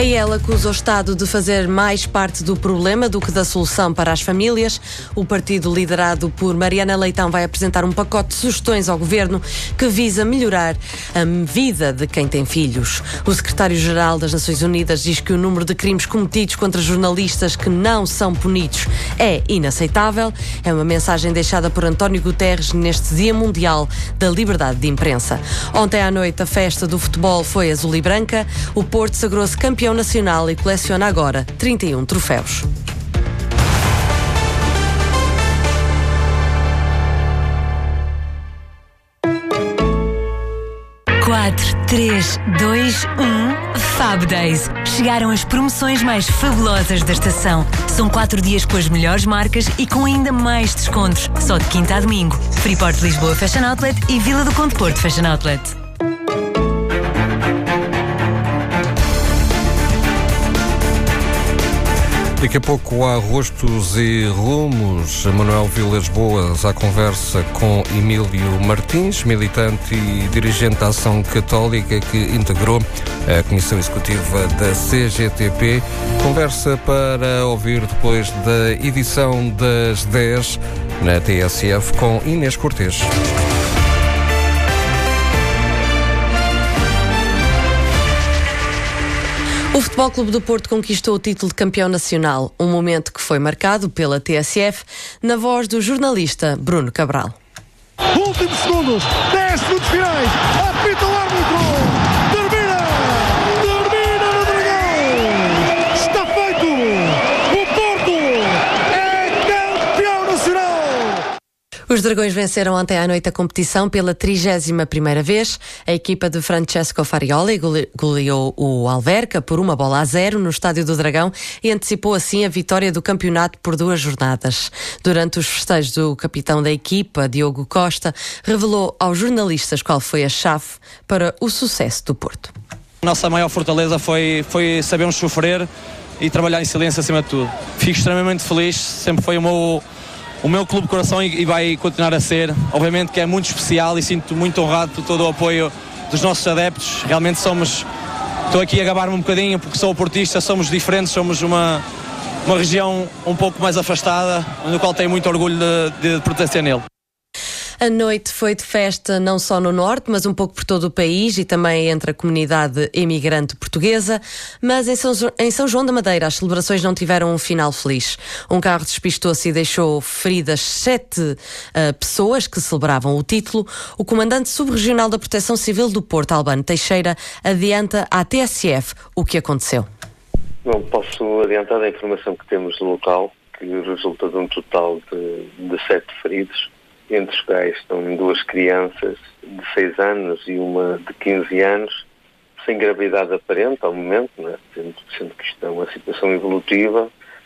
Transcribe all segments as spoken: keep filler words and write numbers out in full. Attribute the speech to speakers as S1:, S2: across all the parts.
S1: A I E L acusa o Estado de fazer mais parte do problema do que da solução para as famílias. O partido liderado por Mariana Leitão vai apresentar um pacote de sugestões ao Governo que visa melhorar a vida de quem tem filhos. O secretário-geral das Nações Unidas diz que o número de crimes cometidos contra jornalistas que não são punidos é inaceitável. É uma mensagem deixada por António Guterres neste Dia Mundial da Liberdade de Imprensa. Ontem à noite a festa do futebol foi azul e branca. O Porto sagrou-se campeão nacional e coleciona agora trinta e um troféus.
S2: quatro, três, dois, um Fab Days. Chegaram as promoções mais fabulosas da estação. São quatro dias com as melhores marcas e com ainda mais descontos. Só de quinta a domingo. Freeport Lisboa Fashion Outlet e Vila do Conde Porto Fashion Outlet.
S3: Daqui a pouco há rostos e rumos. Manuel Vilas Boas à conversa com Emílio Martins, militante e dirigente da Ação Católica que integrou a Comissão Executiva da C G T P. Conversa para ouvir depois da edição das dez na T S F com Inês Cortês.
S1: O Futebol Clube do Porto conquistou o título de campeão nacional, um momento que foi marcado pela T S F, na voz do jornalista Bruno Cabral.
S4: Últimos segundos, dez segundos finais, apita o árbitro, termina, termina no Dragão, está feito, o Porto é campeão nacional.
S1: Os Dragões venceram ontem à noite a competição pela trigésima primeira vez. A equipa de Francesco Farioli goleou o Alverca por uma bola a zero no Estádio do Dragão e antecipou assim a vitória do campeonato por duas jornadas. Durante os festejos, o capitão da equipa, Diogo Costa, revelou aos jornalistas qual foi a chave para o sucesso do Porto.
S5: Nossa maior fortaleza foi, foi sabermos sofrer e trabalhar em silêncio acima de tudo. Fico extremamente feliz, sempre foi o meu... O meu clube de coração e vai continuar a ser. Obviamente que é muito especial e sinto muito honrado por todo o apoio dos nossos adeptos. Realmente somos... Estou aqui a gabar-me um bocadinho porque sou portista, somos diferentes, somos uma, uma região um pouco mais afastada, no qual tenho muito orgulho de, de pertencer nele.
S1: A noite foi de festa não só no Norte, mas um pouco por todo o país e também entre a comunidade imigrante portuguesa. Mas em São, em São João da Madeira as celebrações não tiveram um final feliz. Um carro despistou-se e deixou feridas sete uh, pessoas que celebravam o título. O comandante subregional da Proteção Civil do Porto, Albano Teixeira, adianta à T S F o que aconteceu.
S6: Não posso adiantar da informação que temos do local, que resulta de um total de, de sete feridos. Entre os quais estão duas crianças de seis anos e uma de quinze anos, sem gravidade aparente ao momento, né? sendo, sendo que isto é uma situação evolutiva,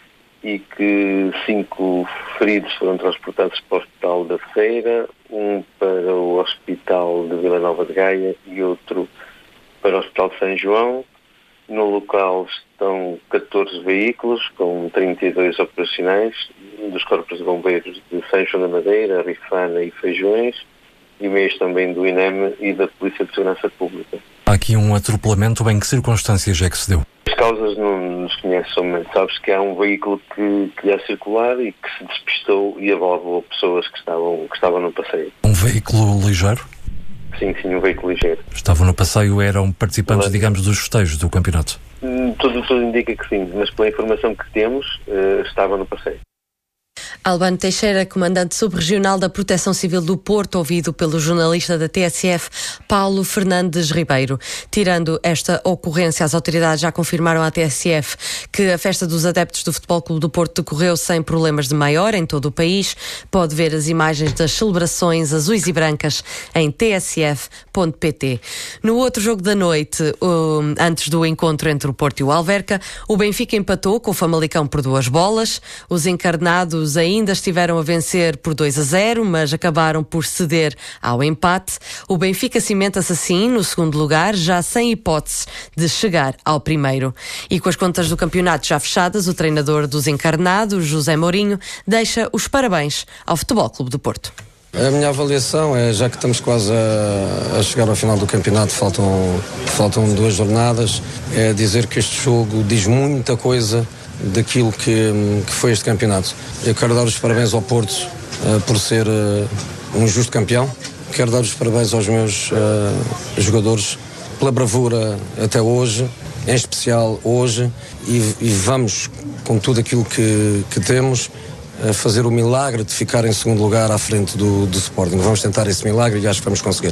S6: e que cinco feridos foram transportados para o Hospital da Feira, um para o Hospital de Vila Nova de Gaia e outro para o Hospital de São João. No local estão catorze veículos, com trinta e dois operacionais, dos Corpos de Bombeiros de São João da Madeira, Rifana e Feijões, e meios também do I N E M e da Polícia de Segurança Pública.
S7: Há aqui um atropelamento, em que circunstâncias é que se deu?
S6: As causas não nos conhecem somente. Sabes que há um veículo que, que ia circular e que se despistou e abalou pessoas que estavam, que estavam no passeio.
S7: Um veículo ligeiro?
S6: Sim, sim, um veículo ligeiro.
S7: Estavam no passeio, eram participantes, digamos, dos festejos do campeonato?
S6: Tudo, tudo indica que sim, mas pela informação que temos, uh, estava no passeio.
S1: Albano Teixeira, comandante subregional da Proteção Civil do Porto, ouvido pelo jornalista da T S F, Paulo Fernandes Ribeiro. Tirando esta ocorrência, as autoridades já confirmaram à T S F que a festa dos adeptos do Futebol Clube do Porto decorreu sem problemas de maior em todo o país. Pode ver as imagens das celebrações azuis e brancas em t s f ponto p t. No outro jogo da noite, um, antes do encontro entre o Porto e o Alverca, o Benfica empatou com o Famalicão por duas bolas. Os encarnados ainda estiveram a vencer por dois a zero, mas acabaram por ceder ao empate. O Benfica cimenta-se assim no segundo lugar, já sem hipótese de chegar ao primeiro. E com as contas do campeonato já fechadas, o treinador dos encarnados, José Mourinho, deixa os parabéns ao Futebol Clube do Porto.
S8: A minha avaliação é, já que estamos quase a, a chegar ao final do campeonato, faltam, faltam duas jornadas, é dizer que este jogo diz muita coisa daquilo que, que foi este campeonato. Eu quero dar os parabéns ao Porto uh, por ser uh, um justo campeão. Quero dar os parabéns aos meus uh, jogadores pela bravura até hoje, em especial hoje, e, e vamos, com tudo aquilo que, que temos, a fazer o milagre de ficar em segundo lugar à frente do, do Sporting. Vamos tentar esse milagre e acho que vamos conseguir.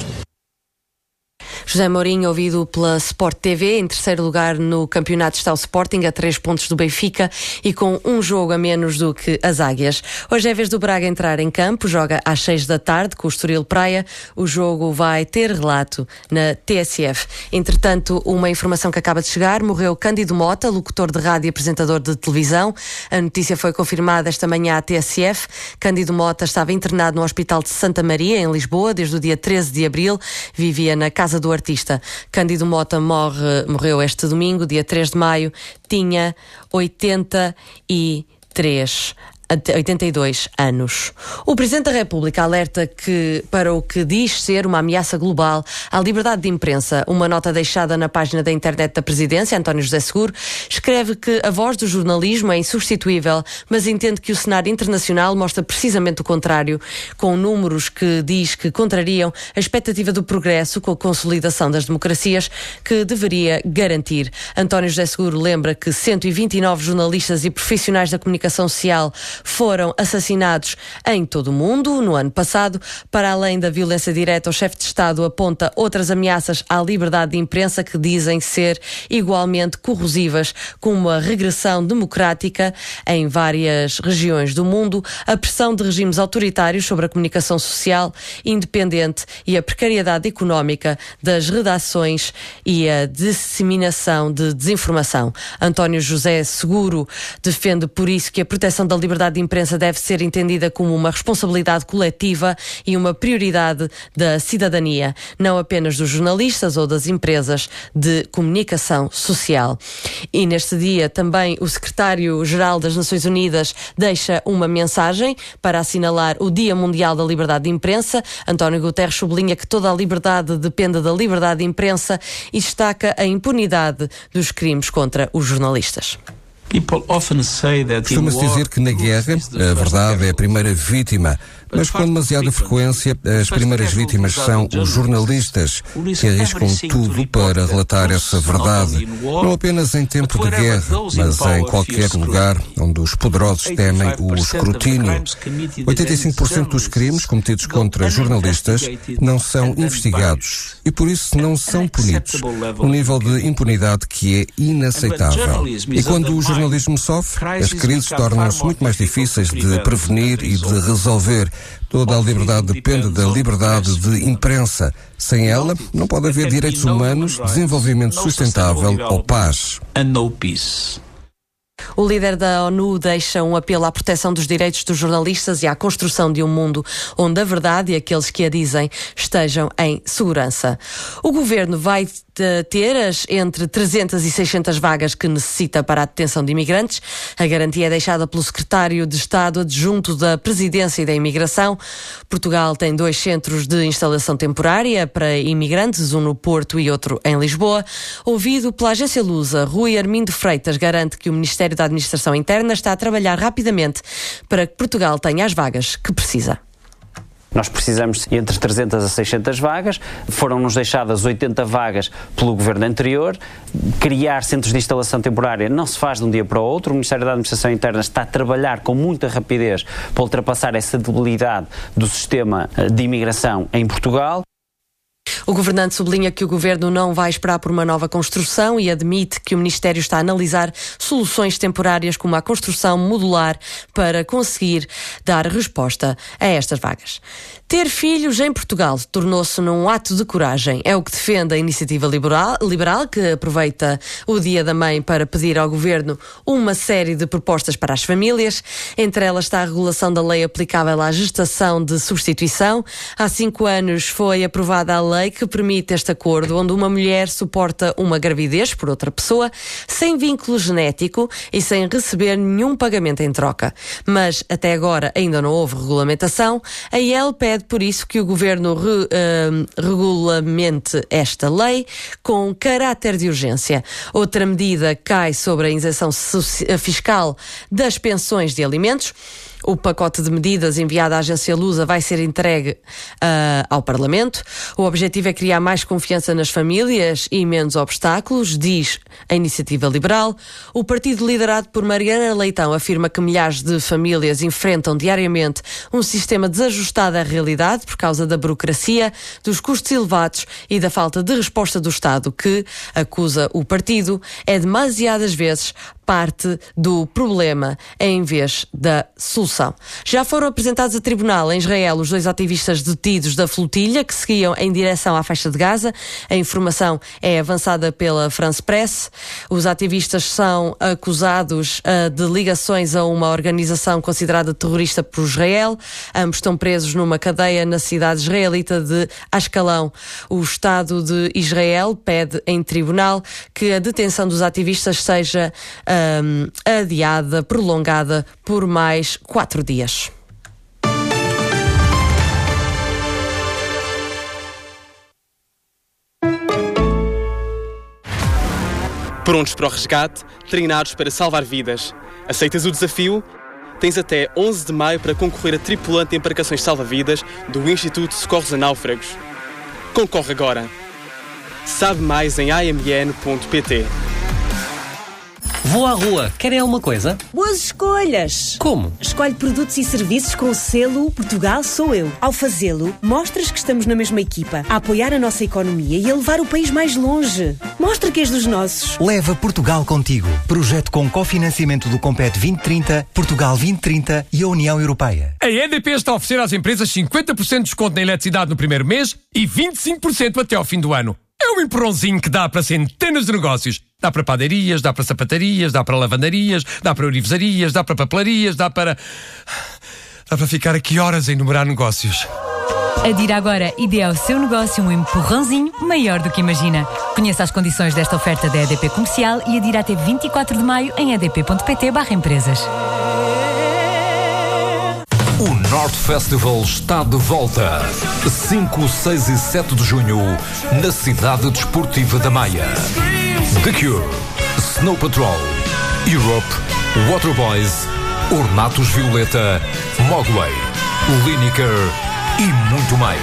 S1: José Mourinho, ouvido pela Sport T V. Em terceiro lugar no campeonato está o Sporting, a três pontos do Benfica e com um jogo a menos do que as Águias. Hoje é vez do Braga entrar em campo, joga às seis da tarde com o Estoril Praia. O jogo vai ter relato na T S F. Entretanto, uma informação que acaba de chegar: morreu Cândido Mota, locutor de rádio e apresentador de televisão. A notícia foi confirmada esta manhã à T S F. Cândido Mota estava internado no Hospital de Santa Maria, em Lisboa, desde o dia treze de abril. Vivia na casa do artista. Cândido Mota morre, morreu este domingo, dia três de maio, tinha oitenta e três oitenta e dois anos. O Presidente da República alerta que, para o que diz ser uma ameaça global à liberdade de imprensa. Uma nota deixada na página da internet da Presidência, António José Seguro, escreve que a voz do jornalismo é insubstituível, mas entende que o cenário internacional mostra precisamente o contrário, com números que diz que contrariam a expectativa do progresso com a consolidação das democracias que deveria garantir. António José Seguro lembra que cento e vinte e nove jornalistas e profissionais da comunicação social foram assassinados em todo o mundo no ano passado. Para além da violência direta, o chefe de Estado aponta outras ameaças à liberdade de imprensa que dizem ser igualmente corrosivas, como a regressão democrática em várias regiões do mundo, a pressão de regimes autoritários sobre a comunicação social independente e a precariedade económica das redações e a disseminação de desinformação. António José Seguro defende por isso que a proteção da liberdade de imprensa deve ser entendida como uma responsabilidade coletiva e uma prioridade da cidadania, não apenas dos jornalistas ou das empresas de comunicação social. E neste dia também o secretário-geral das Nações Unidas deixa uma mensagem para assinalar o Dia Mundial da Liberdade de Imprensa. António Guterres sublinha que toda a liberdade depende da liberdade de imprensa e destaca a impunidade dos crimes contra os jornalistas.
S3: Costuma-se dizer que na guerra a verdade é a primeira vítima, mas com demasiada frequência as primeiras vítimas são os jornalistas, que arriscam tudo para relatar essa verdade, não apenas em tempo de guerra, mas em qualquer lugar onde os poderosos temem o escrutínio. oitenta e cinco por cento dos crimes cometidos contra jornalistas não são investigados e por isso não são punidos, um nível de impunidade que é inaceitável. E quando o jornalismo sofre, as crises tornam-se muito mais difíceis de prevenir e de resolver. Toda a liberdade depende da liberdade de imprensa. Sem ela, não pode haver direitos humanos, desenvolvimento sustentável ou paz.
S1: O líder da ONU deixa um apelo à proteção dos direitos dos jornalistas e à construção de um mundo onde a verdade e aqueles que a dizem estejam em segurança. O governo vai ter as entre trezentas e seiscentas vagas que necessita para a detenção de imigrantes. A garantia é deixada pelo secretário de Estado adjunto da Presidência e da Imigração. Portugal tem dois centros de instalação temporária para imigrantes, um no Porto e outro em Lisboa. Ouvido pela agência Lusa, Rui Armindo Freitas garante que o Ministério da Administração Interna está a trabalhar rapidamente para que Portugal tenha as vagas que precisa.
S9: Nós precisamos entre trezentas a seiscentas vagas, foram-nos deixadas oitenta vagas pelo governo anterior. Criar centros de instalação temporária não se faz de um dia para o outro. O Ministério da Administração Interna está a trabalhar com muita rapidez para ultrapassar essa debilidade do sistema de imigração em Portugal.
S1: O governante sublinha que o governo não vai esperar por uma nova construção e admite que o Ministério está a analisar soluções temporárias como a construção modular para conseguir dar resposta a estas vagas. Ter filhos em Portugal tornou-se num ato de coragem. É o que defende a Iniciativa Liberal, liberal, que aproveita o Dia da Mãe para pedir ao governo uma série de propostas para as famílias. Entre elas está a regulação da lei aplicável à gestação de substituição. Há cinco anos foi aprovada a lei que permite este acordo, onde uma mulher suporta uma gravidez por outra pessoa, sem vínculo genético e sem receber nenhum pagamento em troca. Mas até agora ainda não houve regulamentação. A I E L pede por isso que o Governo re, uh, regulamente esta lei com caráter de urgência. Outra medida cai sobre a isenção fiscal das pensões de alimentos. O pacote de medidas enviado à agência Lusa vai ser entregue uh, ao Parlamento. O objetivo é criar mais confiança nas famílias e menos obstáculos, diz a Iniciativa Liberal. O partido liderado por Mariana Leitão afirma que milhares de famílias enfrentam diariamente um sistema desajustado à realidade por causa da burocracia, dos custos elevados e da falta de resposta do Estado, que, acusa o partido, é demasiadas vezes parte do problema em vez da solução. Já foram apresentados a tribunal em Israel os dois ativistas detidos da flotilha que seguiam em direção à faixa de Gaza. A informação é avançada pela France Press. Os ativistas são acusados uh, de ligações a uma organização considerada terrorista por Israel. Ambos estão presos numa cadeia na cidade israelita de Ascalão. O Estado de Israel pede em tribunal que a detenção dos ativistas seja Um, adiada, prolongada por mais quatro dias.
S10: Prontos para o resgate, treinados para salvar vidas. Aceitas o desafio? Tens até onze de maio para concorrer a tripulante de embarcações salva-vidas do Instituto de Socorros a Náufragos. Concorre agora. Sabe mais em a m n ponto p t.
S11: Vou à rua. Querem alguma coisa?
S12: Boas escolhas!
S11: Como?
S12: Escolhe produtos e serviços com o selo Portugal Sou Eu. Ao fazê-lo, mostras que estamos na mesma equipa, a apoiar a nossa economia e a levar o país mais longe. Mostra que és dos nossos.
S13: Leva Portugal contigo. Projeto com cofinanciamento do Compete vinte trinta, Portugal vinte trinta e a União Europeia.
S14: A E D P está a oferecer às empresas cinquenta por cento de desconto na eletricidade no primeiro mês e vinte e cinco por cento até ao fim do ano. É um empurrãozinho que dá para centenas de negócios. Dá para padarias, dá para sapatarias, dá para lavandarias, dá para orivesarias, dá para papelarias, dá para... Dá para ficar aqui horas a enumerar negócios.
S2: Adira agora e dê ao seu negócio um empurrãozinho maior do que imagina. Conheça as condições desta oferta da E D P Comercial e adira até vinte e quatro de maio em e d p ponto p t barra empresas.
S15: O North Festival está de volta. cinco, seis e sete de junho, na cidade desportiva da Maia. The Cure, Snow Patrol, Europe, Waterboys, Ornatos Violeta, Mogwai, Lineker e muito mais.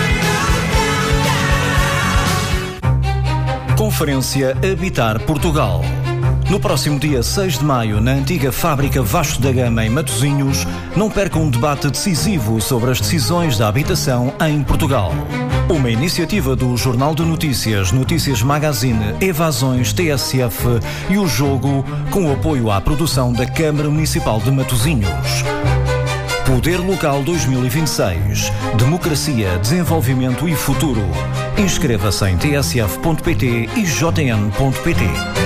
S16: Conferência Habitar Portugal. No próximo dia seis de maio, na antiga fábrica Vasco da Gama, em Matosinhos, não perca um debate decisivo sobre as decisões da habitação em Portugal. Uma iniciativa do Jornal de Notícias, Notícias Magazine, Evasões, T S F e o Jogo, com o apoio à produção da Câmara Municipal de Matosinhos. Poder Local dois mil e vinte e seis. Democracia, desenvolvimento e futuro. Inscreva-se em t s f ponto p t e j n ponto p t.